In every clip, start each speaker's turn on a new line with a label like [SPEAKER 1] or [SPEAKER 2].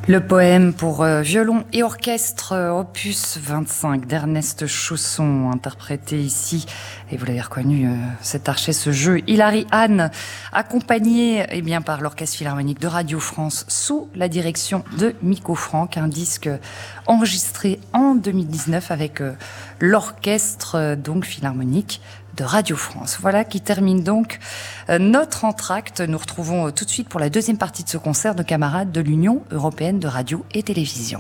[SPEAKER 1] Le poème pour violon et orchestre, opus 25 d'Ernest Chausson, interprété ici, et vous l'avez reconnu, cet archet, ce jeu, Hilary Hahn, accompagné par l'Orchestre Philharmonique de Radio France sous la direction de Miko Franck, un disque enregistré en 2019 avec l'Orchestre Philharmonique de Radio France. Voilà qui termine donc notre entracte. Nous retrouvons tout de suite pour la deuxième partie de ce concert nos camarades de l'Union européenne de radio et télévision.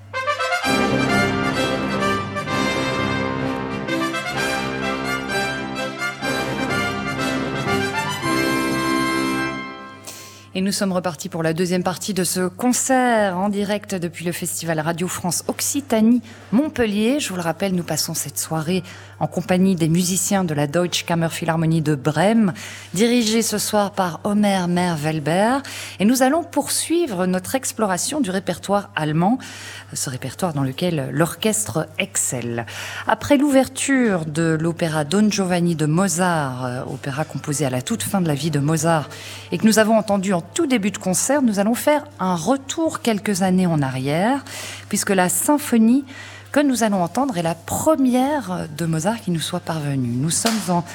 [SPEAKER 1] Et nous sommes repartis pour la deuxième partie de ce concert en direct depuis le Festival Radio France Occitanie Montpellier. Je vous le rappelle, nous passons cette soirée en compagnie des musiciens de la Deutsche Kammerphilharmonie de Brême, dirigés ce soir par Omer Meyer-Welber. Et nous allons poursuivre notre exploration du répertoire allemand, ce répertoire dans lequel l'orchestre excelle. Après l'ouverture de l'opéra Don Giovanni de Mozart, opéra composé à la toute fin de la vie de Mozart, et que nous avons entendu en tout début de concert, nous allons faire un retour quelques années en arrière, puisque la symphonie que nous allons entendre est la première de Mozart qui nous soit parvenue. Nous sommes en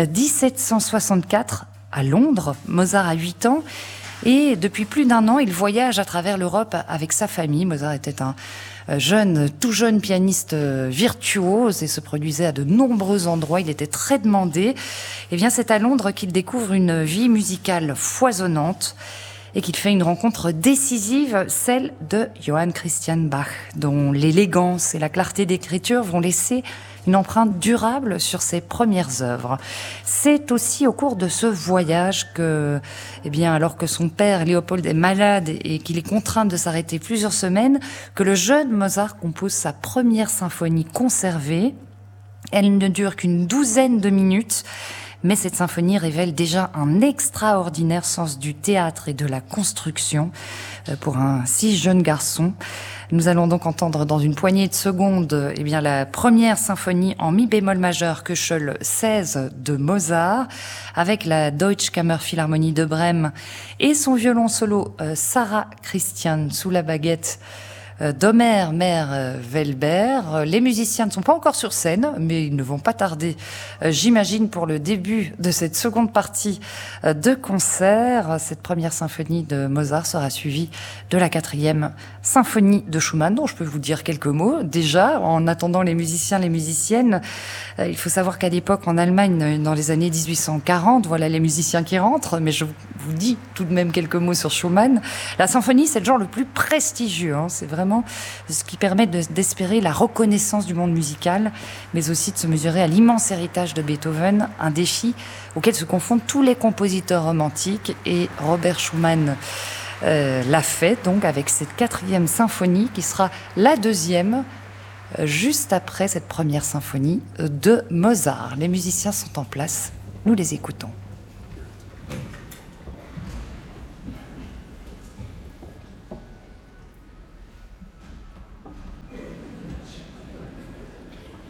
[SPEAKER 1] 1764 à Londres. Mozart a 8 ans et depuis plus d'1 an, il voyage à travers l'Europe avec sa famille. Mozart était un tout jeune pianiste virtuose et se produisait à de nombreux endroits. Il était très demandé. Et bien, c'est à Londres qu'il découvre une vie musicale foisonnante et qu'il fait une rencontre décisive, celle de Johann Christian Bach, dont l'élégance et la clarté d'écriture vont laisser une empreinte durable sur ses premières œuvres. C'est aussi au cours de ce voyage que, alors que son père Léopold est malade et qu'il est contraint de s'arrêter plusieurs semaines, que le jeune Mozart compose sa première symphonie conservée. Elle ne dure qu'une 12aine de minutes, mais cette symphonie révèle déjà un extraordinaire sens du théâtre et de la construction pour un si jeune garçon. Nous allons donc entendre dans une poignée de secondes la première symphonie en mi bémol majeur Köchel 16 de Mozart avec la Deutsche Kammerphilharmonie de Brême et son violon solo Sarah Christian sous la baguette d'Omer Meyer-Welber. Les musiciens ne sont pas encore sur scène, mais ils ne vont pas tarder, j'imagine, pour le début de cette seconde partie de concert. Cette première symphonie de Mozart sera suivie de la 4e symphonie de Schumann, dont je peux vous dire quelques mots. Déjà, en attendant les musiciens, les musiciennes, il faut savoir qu'à l'époque, en Allemagne, dans les années 1840, voilà les musiciens qui rentrent, mais je vous dis tout de même quelques mots sur Schumann. La symphonie, c'est le genre le plus prestigieux, c'est vraiment ce qui permet d'espérer la reconnaissance du monde musical, mais aussi de se mesurer à l'immense héritage de Beethoven, un défi auquel se confondent tous les compositeurs romantiques, et Robert Schumann l'a fait donc avec cette 4e symphonie qui sera la 2e juste après cette première symphonie de Mozart. Les musiciens sont en place, nous les écoutons.